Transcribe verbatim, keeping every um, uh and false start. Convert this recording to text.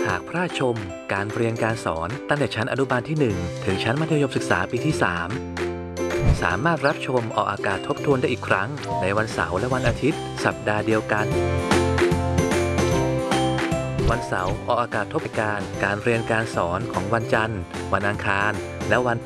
ากพลาดชมการเรียนการสอนตั้งแต่ชั้นอนุบาลที่หนึ่งถึงชั้นมัธยมศึกษาปีที่สามสามารถรับชมออกอากาศทบทวนได้อีกครั้งในวันเสาร์และวันอาทิตย์สัปดาห์เดียวกันวันเสาร์ออกอากาศทบทวนการการเรียนการสอนของวันจันทร์วันอังคารและวัน